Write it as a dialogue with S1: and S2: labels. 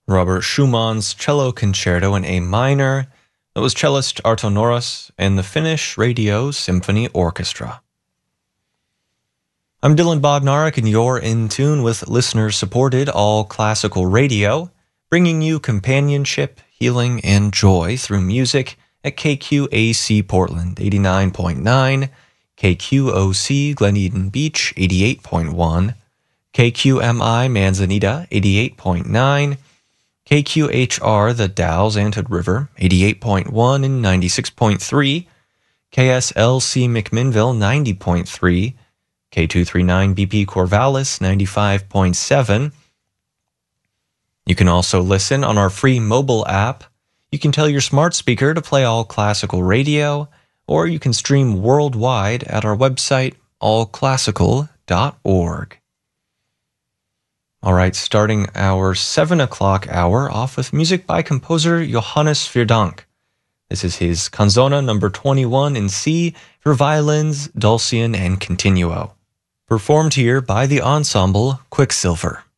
S1: Robert Schumann's Cello Concerto in A minor. That was cellist Arto Norras and the Finnish Radio Symphony Orchestra. I'm Dylan Bodnarik, and you're in tune with listener-supported all-classical radio, bringing you companionship, healing, and joy through music at KQAC Portland 89.9, KQOC Glen Eden Beach 88.1, KQMI Manzanita 88.9, KQHR The Dalles Antioch River 88.1 and 96.3, KSLC McMinnville 90.3, K239 BP Corvallis 95.7. You can also listen on our free mobile app. You can tell your smart speaker to play all classical radio, or you can stream worldwide at our website, allclassical.org. All right, starting our 7 o'clock hour off with music by composer Johannes Verdonk. This is his Canzona number 21 in C for violins, dulcian, and continuo. Performed here by the ensemble Quicksilver.